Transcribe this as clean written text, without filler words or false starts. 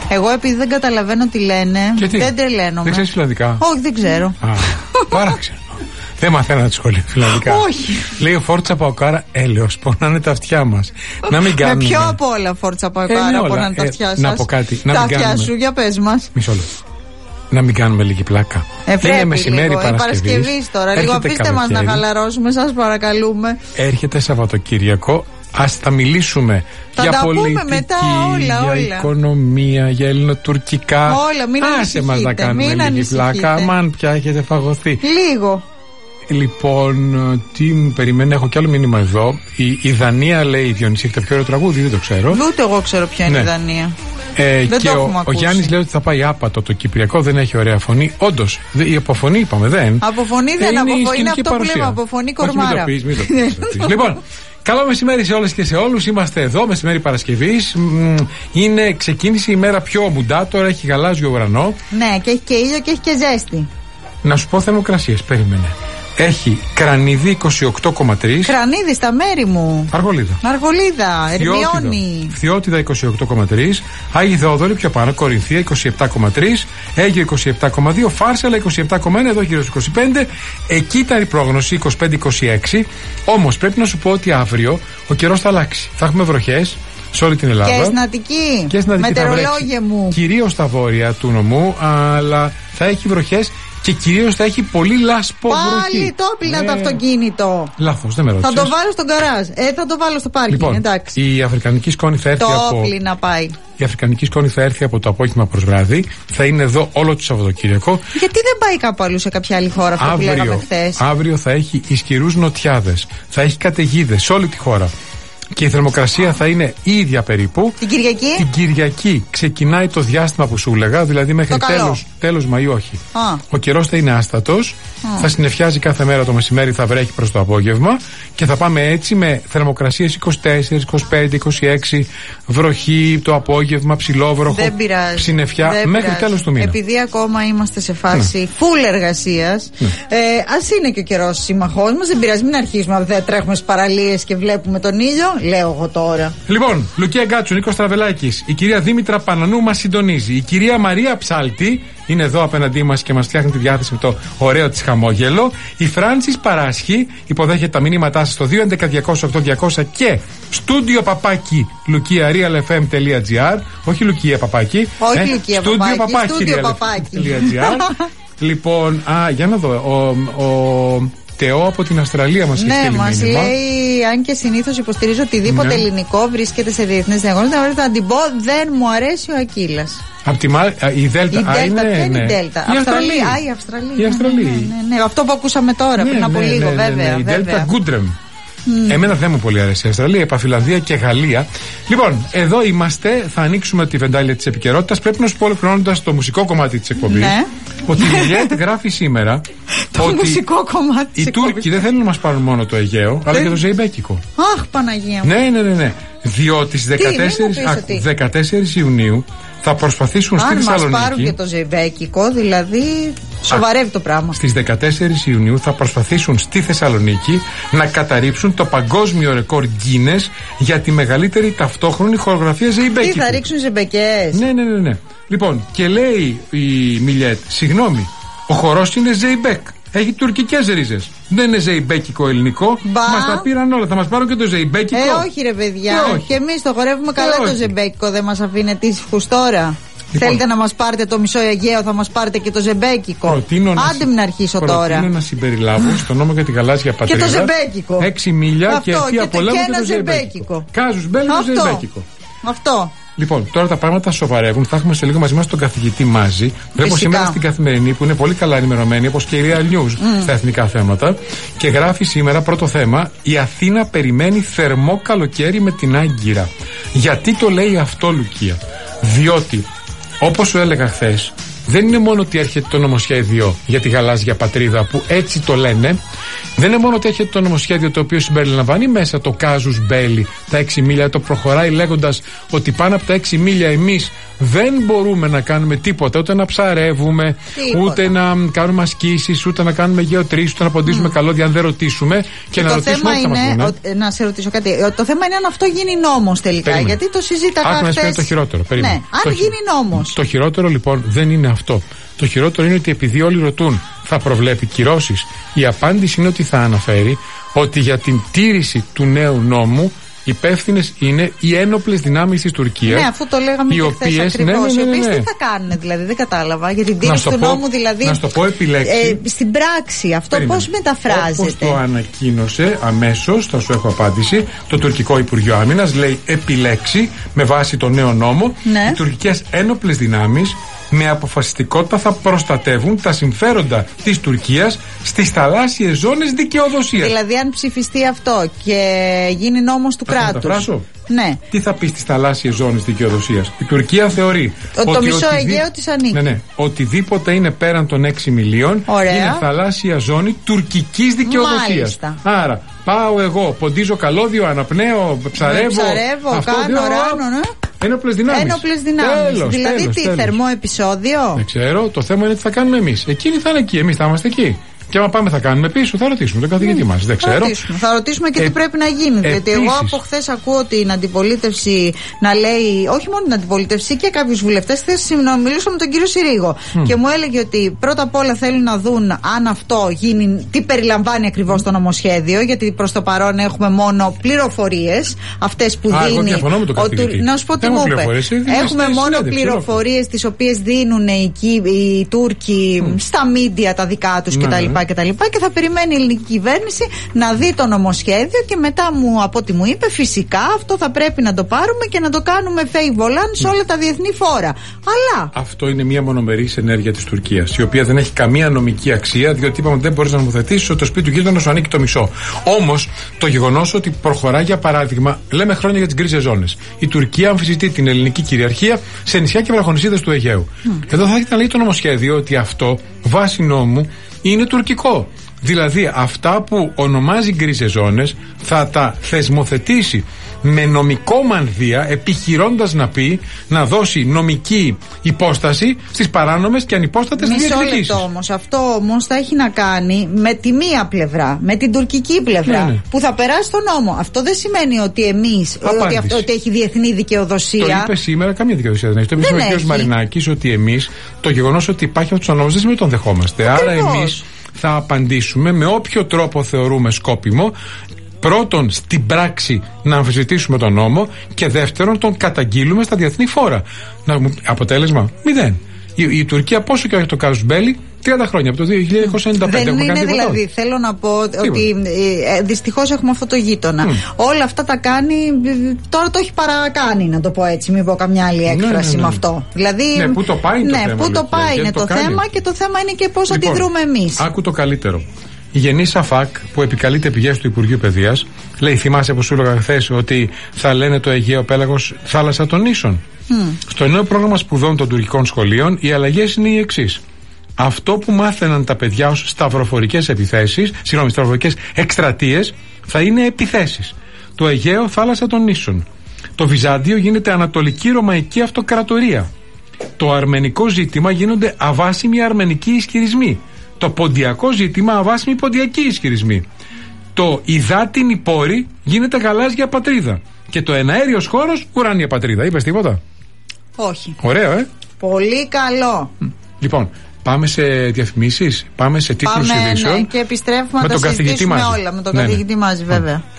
Εγώ επειδή δεν καταλαβαίνω τι λένε, δεν τρελαίνομαι. Δεν ξέρεις φιλανδικά? Όχι, δεν ξέρω. Παράξενο. Δεν μαθαίνω τη σχολή φιλανδικά. Όχι. Λέει ο Φόρτσα Παοκάρα, έλεος, πονάνε τα αυτιά μας. Να μην κάνουμε. Με ποιο από όλα, Φόρτσα Παοκάρα, πονάνε τα αυτιά σας? Να πω κάτι. Τα αυτιά σου, για πες μας. Μισό λεπτό. Να μην κάνουμε λίγη πλάκα. Είναι μεσημέρι Παρασκευής τώρα. Λίγο αφήστε μας να χαλαρώσουμε, σας παρακαλούμε. Έρχεται Σαββατοκύριακο. Ας τα μιλήσουμε για πολιτική, μετά, όλα. οικονομία, για ελληνοτουρκικά. Όλα, μην άσε μας να κάνουμε λίγη πλάκα. Αμάν πια έχετε φαγωθεί. Λίγο. Λοιπόν, τι μου περιμένει, έχω κι άλλο μήνυμα εδώ. Η Δανία λέει, Διονύση, έχετε πιο ωραίο τραγούδι, δεν το ξέρω. Ούτε εγώ ξέρω ποια είναι η Δανία. Και ο Γιάννης λέει ότι θα πάει άπατο το Κυπριακό, δεν έχει ωραία φωνή. Όντως, η αποφωνή είπαμε, δεν. Αποφωνή δεν, είναι αυτό που λέμε, αποφωνή κορμάρα. Μην το πεις. Λοιπόν, καλό μεσημέρι σε όλες και σε όλους. Είμαστε εδώ, μεσημέρι Παρασκευής. Ξεκίνησε η μέρα πιο μουντά, τώρα έχει γαλάζιο ουρανό. Ναι, και έχει και ήλιο και έχει και ζέστη. Να σου πω θερμοκρασίες, περίμενε. Έχει Κρανίδι 28,3. Κρανίδι στα μέρη μου. Αργολίδα, Ερμιόνι. Φθιώτιδα 28,3. Άγιοι Θεοδόρη πιο πάνω, Κορινθία 27,3. Αίγυο 27,2. Φάρσαλα 27,1. Εδώ γύρω στους 25. Εκεί ήταν η πρόγνωση 25-26. Όμως πρέπει να σου πω ότι αύριο ο καιρός θα αλλάξει. Θα έχουμε βροχές σε όλη την Ελλάδα. Και στην Αττική. Μετεωρολόγε μου. Κυρίως στα βόρεια του νομού, αλλά θα έχει βροχές. Και κυρίως θα έχει πολύ λάσπο βροχή. Πάλι το έπλυνα το αυτοκίνητο. Λάθος, δεν με ρώτησες. Θα το βάλω στον γκαράζ. Θα το βάλω στο πάρκινγκ. Λοιπόν, εντάξει. η αφρικανική σκόνη θα έρθει το έπλυνα πάει. Η αφρικανική σκόνη θα έρθει από το απόγευμα προς βράδυ. Θα είναι εδώ όλο το Σαββατοκύριακο. Γιατί δεν πάει κάπου αλλού σε κάποια άλλη χώρα αυτό που λέγαμε χθες? Αύριο θα έχει ισχυρούς νοτιάδες. Θα έχει καταιγίδες σε όλη τη χώρα. Και η θερμοκρασία θα είναι η ίδια περίπου. Την Κυριακή? Την Κυριακή ξεκινάει το διάστημα που σου έλεγα, δηλαδή μέχρι τέλος Μαΐου όχι. Ο καιρός θα είναι άστατος, θα συννεφιάζει κάθε μέρα το μεσημέρι, θα βρέχει προς το απόγευμα και θα πάμε έτσι με θερμοκρασίες 24, 25, 26, βροχή το απόγευμα, ψηλόβροχο, συννεφιά μέχρι τέλος του μήνα. Επειδή ακόμα είμαστε σε φάση full εργασίας, ας είναι και ο καιρός σύμμαχός μας, δεν πειράζει, μην αρχίσουμε, δεν τρέχουμε στις παραλίες και βλέπουμε τον ήλιο. Λέω εγώ τώρα. Λοιπόν, Λουκία Γκάτσου, Νίκος Τραβελάκης, η κυρία Δήμητρα Πανανού μας συντονίζει. Η κυρία Μαρία Ψάλτη είναι εδώ απέναντί μας και μας φτιάχνει τη διάθεση με το ωραίο της χαμόγελο. Η Φράνσις Παράσχη υποδέχεται τα μηνύματά σας στο 211-200-8200 και στούντιο παπάκι lukiarealfm.gr. Όχι Λουκία παπάκι. Όχι Λουκία παπάκι. Στούντιο παπάκι.gr. Λοιπόν, για να δω. Ο Τεό από την Αυστραλία μας έχει στείλει μήνυμα. Ναι, μας λέει, αν και συνήθως υποστηρίζω οτιδήποτε ελληνικό βρίσκεται σε διεθνές διαγωνισμούς, να την πω, δεν μου αρέσει ο Ακύλας. Απ' τη η Δέλτα. Είναι η Δέλτα. Η Αυστραλία. Ναι, αυτό που ακούσαμε τώρα πριν από λίγο, βέβαια. Η Δέλτα Γκούντρεμ. Εμένα δεν μου πολύ αρέσει η Αυστραλία, είπα Φιλανδία και Γαλλία. Λοιπόν, εδώ είμαστε, θα ανοίξουμε τη βεντάλια της επικαιρότητας. Πρέπει να σου πω, ολοκληρώνοντας το μουσικό κομμάτι της εκπομπής, ότι η Μιλιέτ γράφει σήμερα το μουσικό κομμάτι της οι Τούρκοι δεν θέλουν να μας πάρουν μόνο το Αιγαίο, αλλά και το Ζεϊμπέκικο. Αχ, Παναγία μου. Ναι. Διότι στις 14 Ιουνίου θα προσπαθήσουν στη Θεσσαλονίκη. Αν μας πάρουν και το Ζεϊμπέκικο, δηλαδή σοβαρεύει το πράγμα. Στις 14 Ιουνίου θα προσπαθήσουν στη Θεσσαλονίκη να καταρρίψουν το παγκόσμιο ρεκόρ Guinness για τη μεγαλύτερη ταυτόχρονη χορογραφία Ζεϊμπέκικου. Τι θα ρίξουν ζεμπεκές? Ναι. Λοιπόν, και λέει η Μιλιέτ, συγγνώμη, ο χορός είναι Ζεϊμπέκ. Έχει τουρκικές ρίζες. Δεν είναι ζεϊμπέκικο ελληνικό. Μας τα πήραν όλα. Θα μας πάρουν και το ζεϊμπέκικο. Όχι, ρε παιδιά. Και εμείς το χορεύουμε καλά το ζεϊμπέκικο. Δεν μας αφήνετε ήσυχους τώρα. Λοιπόν, θέλετε να μας πάρετε το μισό Αιγαίο, θα μας πάρετε και το ζεμπέκικο. Άντε μην αρχίσω τώρα. Προτείνω να συμπεριλάβω στο νόμο για τη γαλάζια πατρίδα και το ζεμπέκικο. 6 μίλια και ευθεία πολέμου και το ζεμπέκικο. Κάζους μπέλου το ζεμπέκικο. Αυτό. Λοιπόν, τώρα τα πράγματα σοβαρεύουν. Θα έχουμε σε λίγο μαζί μας τον καθηγητή Μάζη. Βλέπω σήμερα στην Καθημερινή που είναι πολύ καλά ενημερωμένη, όπως και η Real News στα εθνικά θέματα. Και γράφει σήμερα πρώτο θέμα: η Αθήνα περιμένει θερμό καλοκαίρι με την Άγκυρα. Γιατί το λέει αυτό, Λουκία? Διότι, όπως σου έλεγα χθες, δεν είναι μόνο ότι έρχεται το νομοσχέδιο για τη γαλάζια πατρίδα που έτσι το λένε, Δεν είναι μόνο ότι έχετε το νομοσχέδιο το οποίο συμπεριλαμβάνει μέσα το κάζους μπέλι, τα 6 μίλια, το προχωράει λέγοντας ότι πάνω από τα 6 μίλια εμείς δεν μπορούμε να κάνουμε τίποτα, ούτε να ψαρεύουμε, ούτε να κάνουμε ασκήσεις, ούτε να κάνουμε γεωτρήσεις, ούτε να ποντίζουμε καλώδια αν δεν ρωτήσουμε. Και να ρωτήσουμε ό,τι θα μας πούνε. Να σε ρωτήσω κάτι. Το θέμα είναι αν αυτό γίνει νόμος τελικά. Γιατί το συζήταγα χθες. Άκου να το χειρότερο. Ναι, αν γίνει νόμος. Το χειρότερο λοιπόν δεν είναι αυτό. Το χειρότερο είναι ότι επειδή όλοι ρωτούν, θα προβλέπει κυρώσεις. Η απάντηση είναι ότι θα αναφέρει ότι για την τήρηση του νέου νόμου υπεύθυνες είναι οι ένοπλες δυνάμεις της Τουρκίας. Ναι, αυτό το λέγαμε και χθες ακριβώς. Οι οποίες τι θα κάνουν, δηλαδή, δεν κατάλαβα. Για την τήρηση του νόμου, δηλαδή. Να στο πω επιλέξει. Στην πράξη, αυτό πώς μεταφράζεται. Όπως το ανακοίνωσε αμέσως, θα σου έχω απάντηση, το τουρκικό Υπουργείο Άμυνας λέει επιλέξει με βάση το νέο νόμο. Ναι. Οι τουρκικές ένοπλες δυνάμεις με αποφασιστικότητα θα προστατεύουν τα συμφέροντα της Τουρκίας στις θαλάσσιες ζώνες δικαιοδοσίας. Δηλαδή, αν ψηφιστεί αυτό και γίνει νόμος του κράτους. Ναι. Τι θα πει στις θαλάσσιες ζώνες δικαιοδοσίας? Η Τουρκία θεωρεί ότι το μισό Αιγαίο της ανήκει. Ναι. Οτιδήποτε είναι πέραν των 6 μιλίων είναι θαλάσσια ζώνη τουρκικής δικαιοδοσίας. Άρα, πάω εγώ, ποντίζω καλώδιο, αναπνέω, ψαρεύω, κάνω ράνο, ναι. Ένοπλες δυνάμεις. Δηλαδή τι, θερμό επεισόδιο? Δεν ξέρω. Το θέμα είναι τι θα κάνουμε εμείς. Εκείνοι θα είναι εκεί, εμείς θα είμαστε εκεί. Και άμα πάμε θα κάνουμε πίσω, θα ρωτήσουμε τον καθηγητή μας. Δεν ξέρω. Θα ρωτήσουμε και τι πρέπει να γίνει. Γιατί εγώ από χθες ακούω την αντιπολίτευση να λέει, όχι μόνο την αντιπολίτευση και κάποιους βουλευτές. Χθες συνομιλούσα με τον κύριο Συρίγο και μου έλεγε ότι πρώτα απ' όλα θέλουν να δουν αν αυτό γίνει, τι περιλαμβάνει ακριβώς το νομοσχέδιο. Γιατί προς το παρόν έχουμε μόνο πληροφορίες, αυτές που δίνει. Εγώ διαφωνώ με τον καθηγητή. Να σου πω τι μου είπε. Έχουμε μόνο πληροφορίες τις οποίες δίνουν οι Τούρκοι στα μίντια τα δικά τους κτλ. Και θα περιμένει η ελληνική κυβέρνηση να δει το νομοσχέδιο και μετά από ό,τι μου είπε, φυσικά αυτό θα πρέπει να το πάρουμε και να το κάνουμε φέι βολάν σε όλα τα διεθνή φόρα. Αλλά αυτό είναι μια μονομερής ενέργεια της Τουρκίας, η οποία δεν έχει καμία νομική αξία, διότι είπαμε ότι δεν μπορείς να νομοθετήσεις ότι το σπίτι του γείτονα σου ανήκει το μισό. Όμως το γεγονός ότι προχωράει, για παράδειγμα, λέμε χρόνια για τις γκρίζες ζώνες. Η Τουρκία αμφισβητεί την ελληνική κυριαρχία σε νησιά και βραχονησίδες του Αιγαίου. Εδώ θα έχετε να λέει το νομοσχέδιο ότι αυτό βάσει νόμου είναι τουρκικό. Δηλαδή αυτά που ονομάζει γκρίζες ζώνες θα τα θεσμοθετήσει με νομικό μανδύα, επιχειρώντας να δώσει νομική υπόσταση στις παράνομες και ανυπόστατες διεκδικήσεις. Μισό λεπτό όμως. Αυτό όμως θα έχει να κάνει με τη μία πλευρά, με την τουρκική πλευρά, που θα περάσει τον νόμο. Αυτό δεν σημαίνει ότι εμείς, ότι έχει διεθνή δικαιοδοσία. Το είπε σήμερα, καμία δικαιοδοσία δεν έχει. Το είπε ο κ. Μαρινάκης ότι εμείς, το γεγονός ότι υπάρχει αυτός ο νόμος δεν σημαίνει ότι τον δεχόμαστε. Άρα εμείς θα απαντήσουμε με όποιο τρόπο θεωρούμε σκόπιμο. Πρώτον, στην πράξη να αμφισβητήσουμε τον νόμο και δεύτερον, τον καταγγείλουμε στα διεθνή φόρα. Αποτέλεσμα, 0. Η Τουρκία πόσο και όχι το κάζους μπέλι, 30 χρόνια, από το 2095. Δεν είναι δηλαδή, θέλω να πω ότι δυστυχώς έχουμε αυτό το γείτονα. Όλα αυτά τα κάνει, τώρα το έχει παρακάνει, να το πω έτσι, μην πω καμιά άλλη έκφραση με αυτό. Δηλαδή, πού το πάει είναι το θέμα. Πού το πάει είναι το θέμα και το θέμα είναι και πώς αντιδρούμε εμείς. Άκου το καλύτερο. Η Γενή Σαφάκ, που επικαλείται πηγές του Υπουργείου Παιδείας, λέει: θυμάσαι που σου έλεγα χθες ότι θα λένε το Αιγαίο πέλαγος θάλασσα των νήσων. Στο νέο πρόγραμμα σπουδών των τουρκικών σχολείων, οι αλλαγές είναι οι εξής. Αυτό που μάθαιναν τα παιδιά ως σταυροφορικές εκστρατείες, θα είναι επιθέσεις. Το Αιγαίο θάλασσα των νήσων. Το Βυζάντιο γίνεται Ανατολική Ρωμαϊκή Αυτοκρατορία. Το αρμενικό ζήτημα γίνονται αβάσιμοι αρμενικοί ισχυρισμοί. Το ποντιακό ζήτημα αβάσιμοι ποντιακοί ισχυρισμοί. Το υδάτινη πόρη γίνεται γαλάζια πατρίδα. Και το εναέριος χώρος ουράνια πατρίδα. Είπες τίποτα? Όχι. Ωραίο, Πολύ καλό. Λοιπόν, πάμε σε διαφημίσεις, πάμε σε τίτλους ειδήσεων. Και επιστρέφουμε να τα συζητήσουμε όλα με τον καθηγητή μαζί, βέβαια.